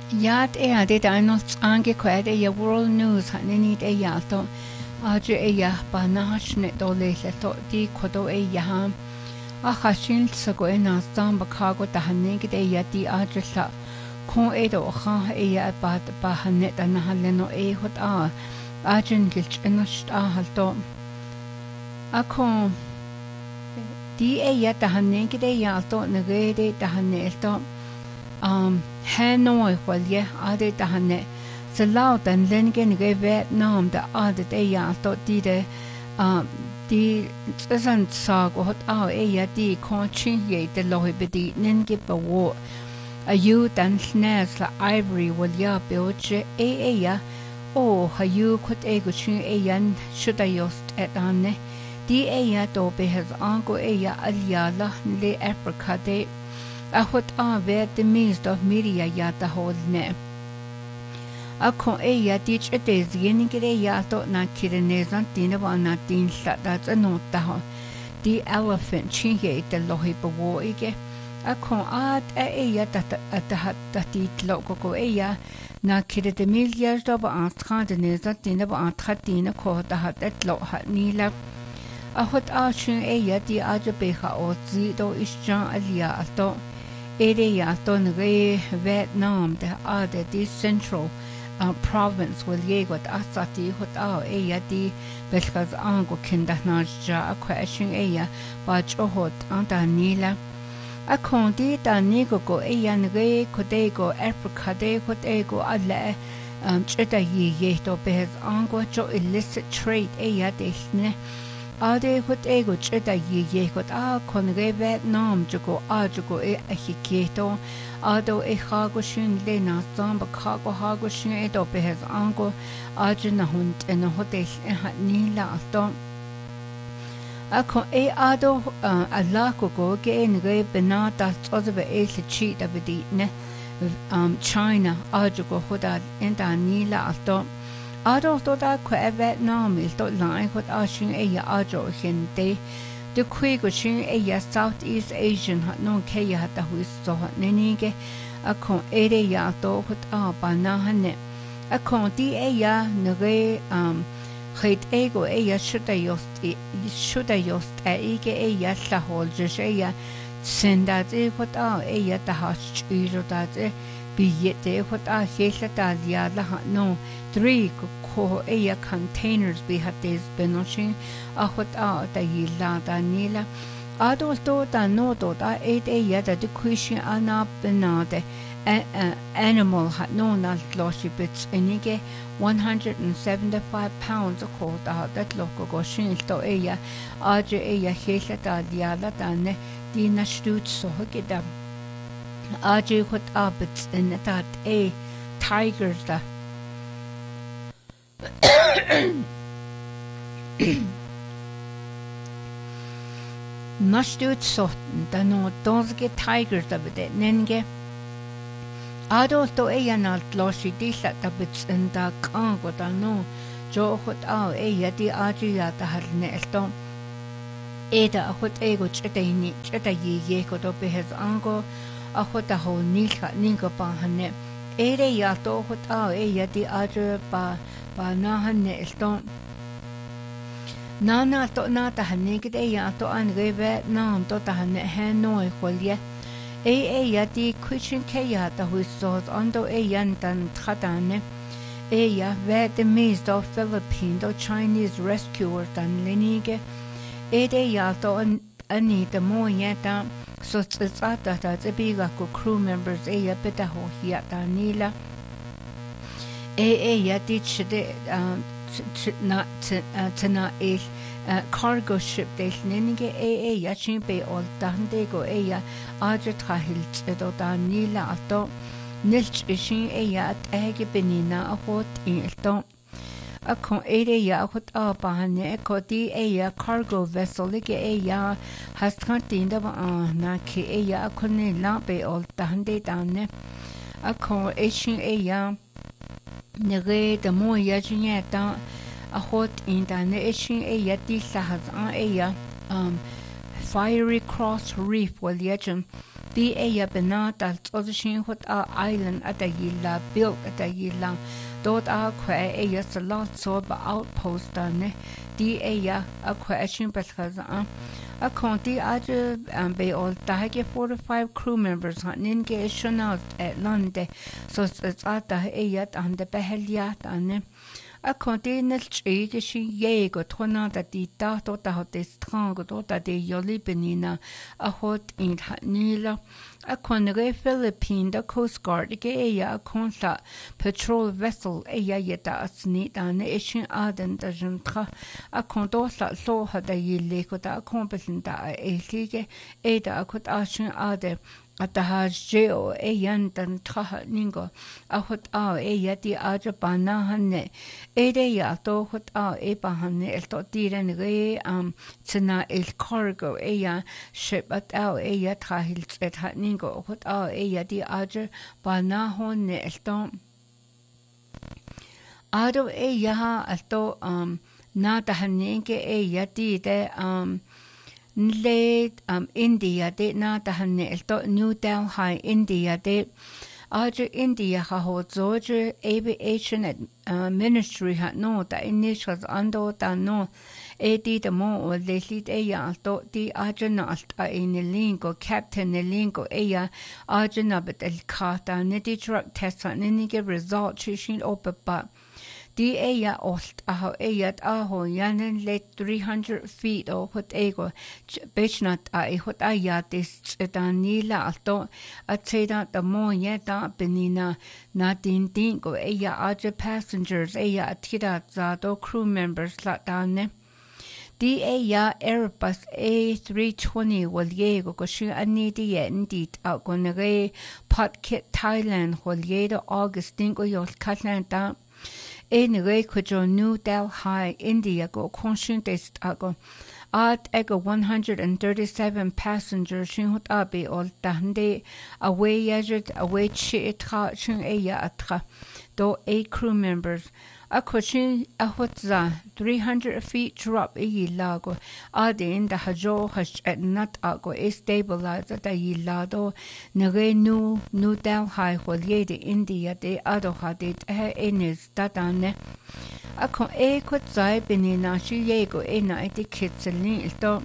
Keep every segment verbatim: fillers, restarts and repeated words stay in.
Yat e ade da no ange kwade ya world news hanini de ya to aje e ya ba nashne do le to di kodo e ya a khashin sago e na sam ba khago da hanne ge de ya di aje sa ko e do kha e ya ba ba hanne da na halle no e hot a ajen gilch enast a hal to a ko di e ya da hanne ge de ya to ne ge de da hanne to um Hanoi walye ade tahane salau dan lengen ge Vietnam da ade de ya to di de um di zan sa go hot a e ya di kon chin ye de lo be di nen ge ba wo a yu dan snas la ivory walya be che e e ya o ha yu khot e go chin e yan should I just at ane di e ya to be has ango e ya alia la le Africa de a hot a vet the means of media ya ta hold ne a ko e ya dich e des yin gere ya to na kirene zan tin ba na tin sa da no ta the elephant chin ye the lohi bo wo ige a ko at e ya ta ta ta ti lo ko ko e ya na kire de milliards do ba an tra de ne zan tin ba an tra tin ko ta ha det lo ha ni la a hot a chin e ya di a je be kha o zi do is jan alia to area ton re Vietnam the other the central uh, province will ye got asati hot a area di belkas ango kinda na ja a question area ba cho hot anta nila a kondi ta ni go go area ne ko de go Africa de hot e go alle um cheta ye ye to be ango cho illicit trade area de ne ade hot ego cheta ye ye got a kon ge Vietnam jugo a jugo e a hiketo ado e khago shin le na samba khago hago shin e do be has ango ajna hunt en hotel e ha ni la to a ko e ado a la ko go ge en ge benata tsobe e se chi da bedi ne um China a jugo hoda en da ni la to Ado to da kwa Vietnam is to line hot ashin e ya ajo hin de de kwi go shin e ya Southeast Asian hat no ke ya hat hu so hat ne ni ge a kon e de ya to hot a ba na hane a kon di e ya ne ge um khit e go e ya should I just should I just e ge e ya la hol je she ya senda de hot a e ya ta ha chi ro da de bi ye de hot a he la da ya la no three ko e containers be hat des benoshin a hot a da yila da nila ado to da no to da e de ya da de kwishin ana benade animal hat no na loshi bits enige one hundred seventy-five pounds ko da that loko go shin to e ya aje e ya hela da ya la da ne di na stut so geda aje hot a bits in that e tigers da Nashut sotten da no donsge tigers da bede nenge ado to e yanal loshi disha da bits in da kango da no jo hot a e ya di aji ya da har ne elto e da hot e go chete ni chete ye ye ko do be hez ango a hot da ho nilka ningo pa hanne e re ya to hot a e ya di aji pa pa na hanne elto na na to na ta hanne ge de ya to an ge Vietnam to ta hanne Hanoi kolye e e ya di kitchen ke ya ta hu so ando e yan tan khatane e ya Vietnamese do Philippine do Chinese rescuer tan lenige e de ya to ani de mo ya ta so tsa ta ta ze bi ga ko crew members e ya beta ho ya ta nila e e ya di chde na tana e cargo ship de nenige e e ya chin be ol dande go e ya aje trahil do da nila ato nilch shin e ya age benina a hot in to a kon e de ya hot a ba ne ko di e ya cargo vessel ge e ya has kantin da ba na ke e ya kon ne la be ol dande dane a kon e shin e ya nere de mo ya chin ta a hot in da ne shin e ya di sa has a e ya um Fiery Cross Reef wal yajum di e ya benata tsodshin hot a island at a yilla built at a yilla dot a kwe e ya salat so ba outpost ne di e ya a question pashaza a conti aje um, be all tage forty-five crew members han ninge shonalt at lande so it's at the e ya an de beheliat ane a conti nel chige shi ye go trona da di da to da hot is trango to da de yoli benina a hot in nila a conre Philippine the Coast Guard ge e ya a consa patrol vessel e ya yeta asni da ne ishin aden da juntra a condo sa so ha da yile ko da competent da e lige e da ko da shin ade at the hajeo e yan dan tra ningo a hot a e yati a japana hanne e de ya to hot a e ba hanne el to tiren re am tsna el cargo e ya ship at a e ya tra hil et hat ningo hot a e yati a japana honne el to ado e ya al to um na da hanne ke e yati de um Nle um India de na da hanne elto New Delhi India de aje India ha ho zoje aviation uh, ministry ha no da initials ando da no e di de mo o le lit e ya to di aje na alta in lingo captain lingo e ya aje na bet el kata ne di drug test ne ni ge result shin opa di e ya olt aho e ya aho yanen le three hundred feet o hot ego bechnat a e hot a ya dis danila alto a teda the mo ya da benina na din din go e ya aje passengers e ya tida za do crew members la dane di e ya Airbus A three twenty wal ye go shi ani di ye ndit a go ne Phuket Thailand wal ye do August din go yo Katlanta in re kujo New Delhi India go konshin test ago at ego one hundred thirty-seven passengers shin hot abi ol dande away yajet away chi tra shin e ya atra do eight crew members a koshin a hotza three hundred feet drop e lago adin da hajo hash at nat ago e stabilizer da yi lado nare nu nu down high holye de India de ado hadit e enes dadane a ko e ko zai benina shi yego e na e de kitselin to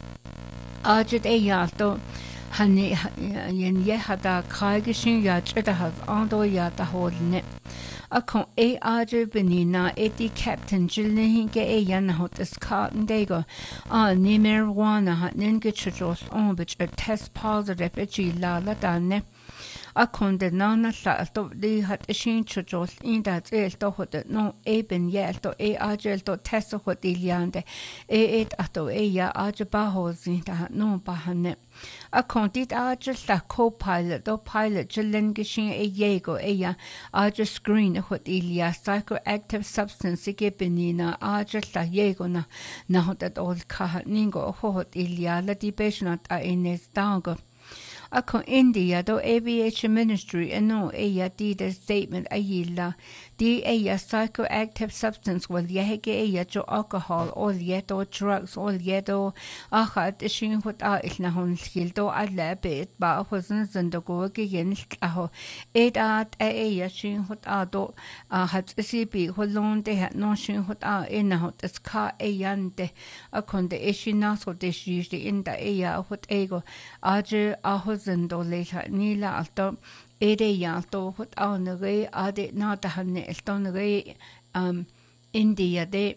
ajet e ya to hani yen ye hada kaigishin ya cheda has ando ya da holne a kon e aje benina e di captain jilin ge e yan hot is cotton dego a ni marijuana hat nen ge chos on which a test positive e gi la la dane a kon de nana sa to di hat shin chos in da el to hot no e ben ye to e aje to test hot iliande e et ato e ya aje ba hozi da no ba hanne a contit aje la co-pilot do pilot jilin gishin e yego e ya aje screen hot ilia psychoactive substance ge benina aje la yego na na hot all ka ningo hot ilia la di besnat a ines dango a ko India do aviation ministry eno e ya di the statement a yilla di e ya psychoactive substance wal yehege e ya jo alcohol all yeto drugs all yeto a hat shin hot a ilna hon skildo a labet ba hosen zendogo ge yen aho et at e ya shin hot a do a hat si bi holon de hat no shin hot a in hot es ka e yante a konde e shin na so de shi in da e ya hot ego aje a zendo le nila alto ere ya to hot on re ade na ta hanne elton re um India de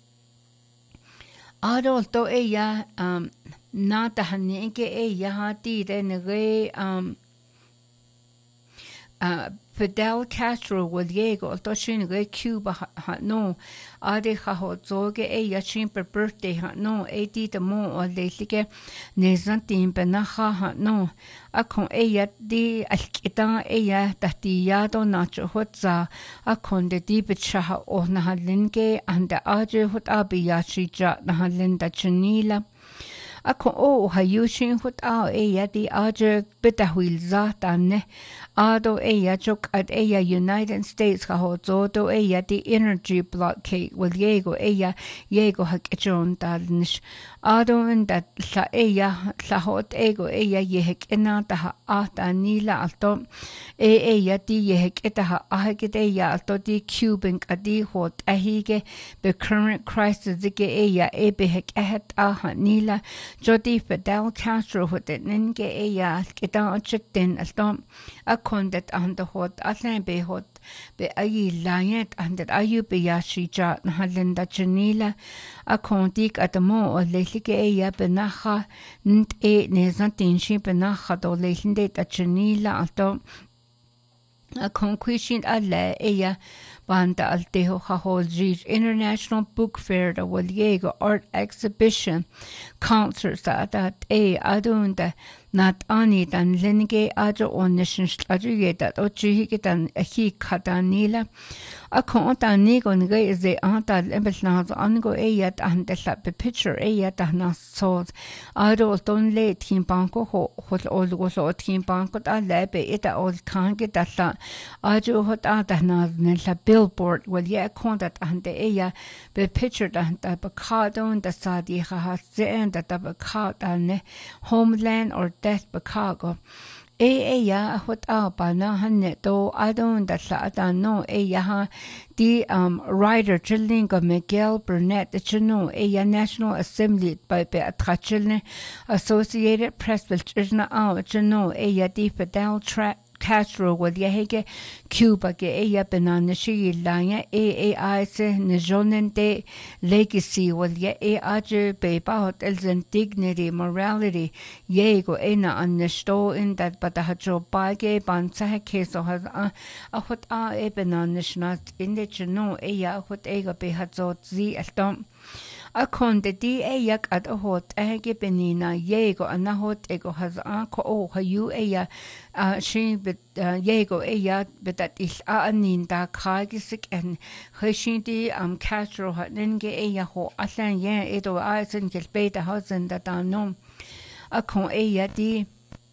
ado to e ya um na ta hanne ke e ya ha ti de re um uh Fidel Castro will yego to shin re Cuba ha no ade ha ho zoge e ya shin per birthday ha no e di de mo o le like ne zantin pe na ha ha no a kon e ya di alkita e ya tati ya do na cho hotza a kon de di be cha o na halin ke anda aje hot abi ya chi ja na halin da chinila a kon o ha yushin hot a e ya di aje bitahuil zatane ado eya chok at eya United States kahozodo eya the energy blockade with yego eya yego hakechon dalnish ado inda la eya la hot ego eya yehek enata ha ata nila alto e eya di yehek etaha ahekit eya alto di Cuban kadi hot ahige the current crisis zike eya ebe hek ehet aha nila jodi Fidel Castro hot ninge eya kita chitin alto akondet anda hot atlan be hot be ayi layet andet ayu be yashija nahalinda janila akondik atamo o lelike eya benaha nt e nezantin shi benaha do lelinde ta janila alto akonkwishin alle eya banda alteho hahol International Book Fair da waliego art exhibition concerts that e adunda nat ani dan lenige ajo onishin ajo that ochi dan hi kadanila akon dan nigo nge is the anta embelnas ango eyat and the picture eyat na so ado don le team banko ho hol olgo so team banko da lebe eta ol kan get dalla ajo hot ada na la billboard well yeah contact and the eya be picture dan da bakado da sadi ha zen da da bakado homeland or death Chicago. E eya hot apa na hanne to adon da sa ata no eya ha di um writer Jilinga Miguel Burnett the chino eya National Assembly by be atrachilne Associated Press vilchna a chino eya di Fidel Tra Castro with yehege Cuba ge eya banana shi lanya e ai se nijonente legacy with ye e aje be about elzen dignity morality yego ena an sto in that but the hajo bage ban sa ke so has a hot a e banana snat in the chino eya hot ega be hazo zi altom Akonde di eyak at hot ege benina yego anahot ego has anko o hayu eya she bit yego eya bit that is a anin da kagisik and hashindi um Castro hat nenge eya ho asan ye edo aisen gelbeta hausen da da nom akon eya di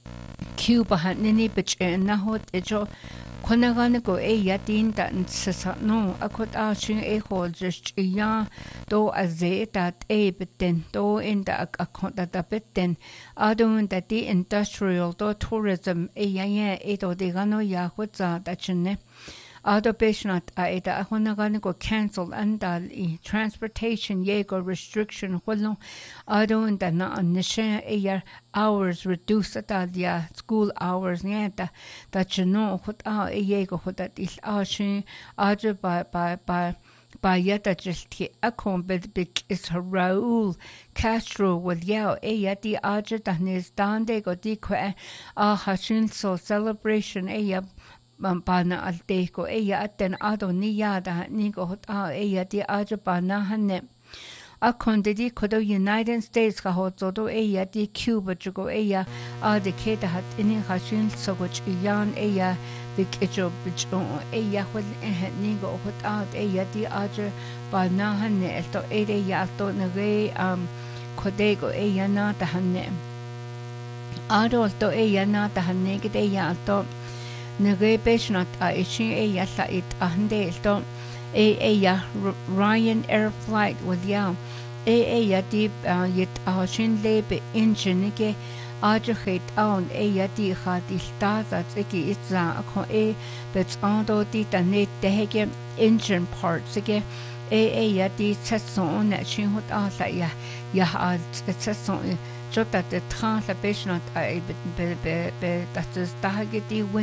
Cuba hat nini bit nahot ejo Konagana go e yatin that sasa no akot ashin e hol just ya do aze that e bitten do in the akot that a bitten adon that the industrial do tourism e ya e do de gano ya hotza that chne Ado beshnat a eda ahonagana go cancel andal i transportation yego restriction holo ado and na nisha eya hours reduce at ya school hours nieta that you know hot a yego hot that is ashin ado by by by by yeta just ki akon bit big is Raul Castro with yao eya di aja danis dande go di kwa a hashin so celebration eya Bana alteco eya aten ado niyada nigo hot a eya di ajabana hanne akonde di kodo United States ka hotodo eya di Cuba jugo eya a de keda hat ini hashin sogoch iyan eya big ejo bicho eya hol eh nigo hot a eya di ajabana hanne esto eya to nage um kodego eya na ta hanne ado to eya na ta hanne gede eya to Nage beshnat a ishin e yasa it ahande to e e ya Ryan Air Flight with ya e e ya deep yet a shin lebe engine ke ajhet on e ya di kha di sta za tsiki itza ko e that's ando di tanet dehege engine parts ke e e ya di tsason na shin hot a la ya ya a tsason jota de trans la beshnat a be be be that is dahage di